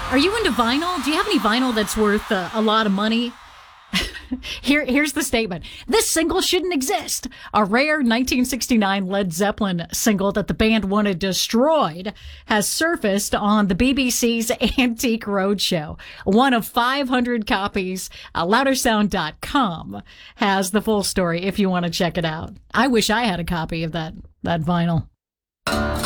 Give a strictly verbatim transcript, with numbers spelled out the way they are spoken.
Are you into vinyl? Do you have any vinyl that's worth uh, a lot of money? Here, here's the statement. This single shouldn't exist. A rare nineteen sixty-nine Led Zeppelin single that the band wanted destroyed has surfaced on the B B C's Antique Roadshow. One of five hundred copies. Uh, louder sound dot com has the full story if you want to check it out. I wish I had a copy of that, that vinyl.